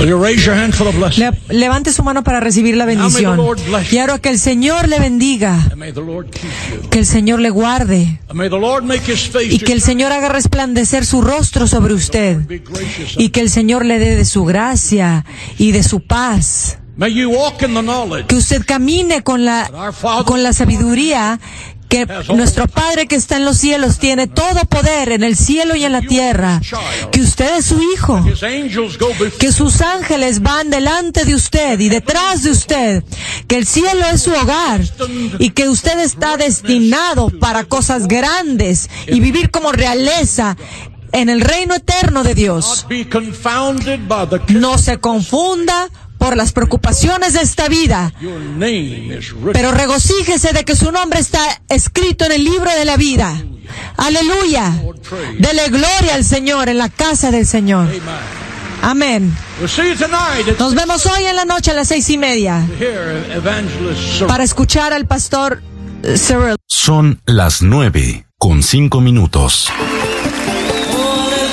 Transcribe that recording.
Will you raise your hand for the blessing? Levante su mano para recibir la bendición. Quiero que el Señor le bendiga, And may the Lord keep you. que el Señor le guarde And may the Lord make his face y que el Señor haga resplandecer su rostro sobre usted be gracious. y que el Señor le dé de su gracia y de su paz. May you walk in the knowledge Que usted camine con la sabiduría que nuestro Padre que está en los cielos tiene todo poder en el cielo y en la tierra. Que usted es su hijo. his angels go before Que sus ángeles van delante de usted y detrás de usted, que el cielo es su hogar y que usted está destinado para cosas grandes y vivir como realeza en el reino eterno de Dios. be confounded by the No se confunda por las preocupaciones de esta vida, your name is written. pero regocíjese de que su nombre está escrito en el libro de la vida. Aleluya. Dele gloria al Señor en la casa del Señor. Amén. We'll see you tonight at Nos vemos hoy en la noche a las 6:30 here, Evangelist Sir. para escuchar al pastor Cyril. Son las 9:05.